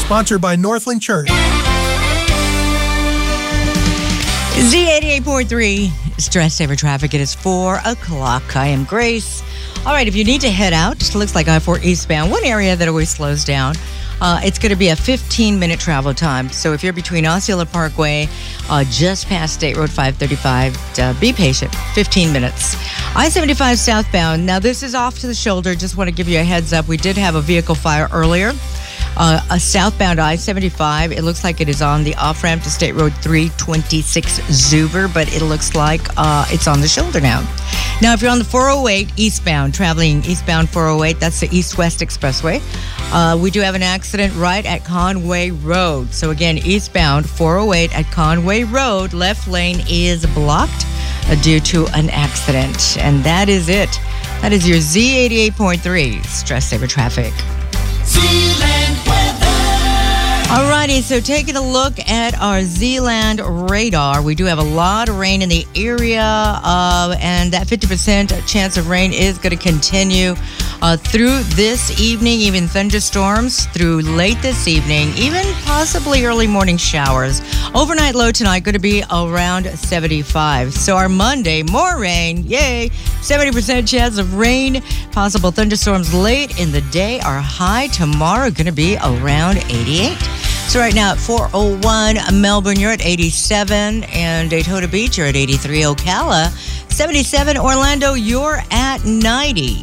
Sponsored by Northland Church. Z88.3 Stress Saver Traffic. It is 4 o'clock. I am Grace. All right, if you need to head out, it looks like I-4 eastbound, one area that always slows down. It's going to be a 15-minute travel time. So if you're between Osceola Parkway, just past State Road 535, be patient. 15 minutes. I-75 southbound. Now, this is off to the shoulder. Just want to give you a heads up. We did have a vehicle fire earlier. A southbound I-75. It looks like it is on the off-ramp to State Road 326 Zuber, but it looks like it's on the shoulder now. Now, if you're on the 408 eastbound, traveling eastbound 408, that's the east-west expressway. We do have an accident right at Conway Road. So again, eastbound 408 at Conway Road, left lane is blocked due to an accident. And that is it. That is your Z88.3 Stress Saver Traffic. Zealand weather. Alrighty, so taking a look at our Zealand radar, we do have a lot of rain in the area, and that 50% chance of rain is going to continue through this evening, even thunderstorms through late this evening, even possibly early morning showers. Overnight low tonight going to be around 75. So our Monday, more rain, yay, 70% chance of rain, possible thunderstorms late in the day. Our high tomorrow going to be around 88. So right now at 401 Melbourne, you're at 87, and Daytona Beach, you're at 83. Ocala, 77. Orlando, you're at 90.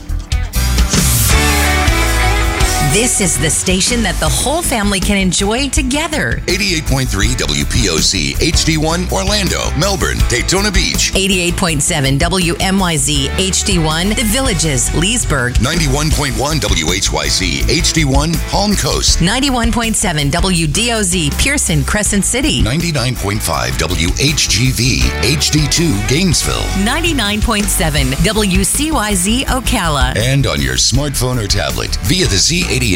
This is the station that the whole family can enjoy together. 88.3 WPOC HD1 Orlando, Melbourne, Daytona Beach. 88.7 WMYZ HD1 The Villages, Leesburg. 91.1 WHYC HD1 Palm Coast. 91.7 WDOZ Pearson, Crescent City. 99.5 WHGV HD2 Gainesville. 99.7 WCYZ Ocala. And on your smartphone or tablet via the Z88